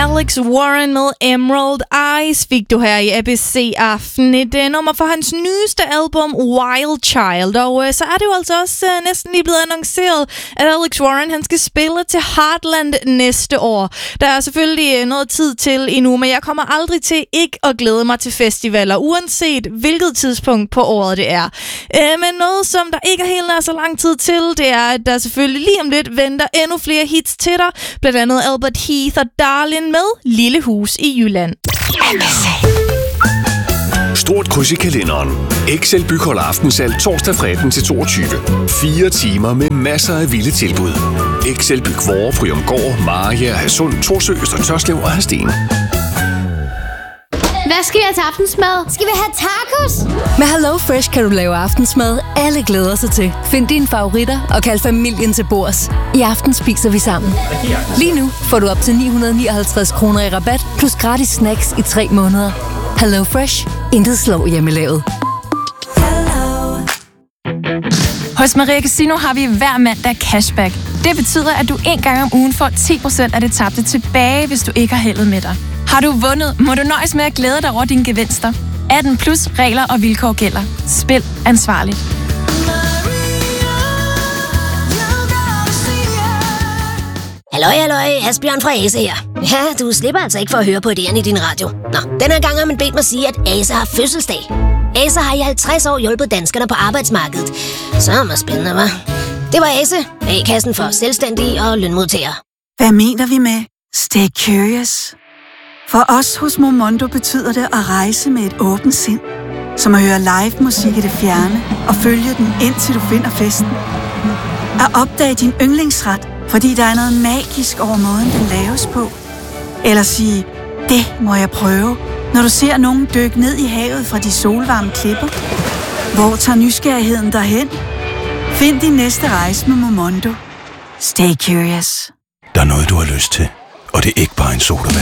Alex Warren med Emerald Eyes fik du her i ABC Aften. Et nummer fra hans nyeste album Wild Child. Og så er det jo altså også næsten lige blevet annonceret, at Alex Warren han skal spille til Heartland næste år. Der er selvfølgelig noget tid til endnu, men jeg kommer aldrig til ikke at glæde mig til festivaler, uanset hvilket tidspunkt på året det er. Men noget, som der ikke er helt så lang tid til, det er, at der selvfølgelig lige om lidt venter endnu flere hits til dig. Blandt andet Albert Heath og Darlin med Lille Hus i Jylland. Stort kryds i kalenderen. Excel Byghold Aftensalg torsdag 13-22. 4 timer med masser af vilde tilbud. Excel Byg Vore, Bryumgård, Mariager, Hadsund, Thorsø, Øster Tørslev og Hadsten. Hvad skal vi have til aftensmad? Skal vi have tacos? Med Hello Fresh kan du lave aftensmad, alle glæder sig til. Find dine favoritter og kald familien til bords. I aften spiser vi sammen. Lige nu får du op til 959 kroner i rabat, plus gratis snacks i 3 måneder. Hello Fresh. Intet slår hjemmelavet. Hos Maria Casino har vi hver mandag cashback. Det betyder, at du en gang om ugen får 10% af det tabte tilbage, hvis du ikke har heldet med dig. Har du vundet, må du nøjes med at glæde dig over dine gevinster. 18 plus regler og vilkår gælder. Spil ansvarligt. Halløj, Asbjørn fra Ase her. Ja, du slipper altså ikke for at høre på idéerne i din radio. Nå, den her gang har man bedt mig sige, at Ase har fødselsdag. Ase har i 50 år hjulpet danskerne på arbejdsmarkedet. Så er det spændende, hva'? Det var Ase, A-kassen for selvstændige og lønmodtagere. Hvad mener vi med Stay Curious? For os hos Momondo betyder det at rejse med et åbent sind. Som at høre live musik i det fjerne og følge den indtil du finder festen. At opdage din yndlingsret, fordi der er noget magisk over måden, den laves på. Eller sige, det må jeg prøve, når du ser nogen dykke ned i havet fra de solvarme klipper. Hvor tager nysgerrigheden derhen? Find din næste rejse med Momondo. Stay curious. Der er noget, du har lyst til, og det er ikke bare en sodavand.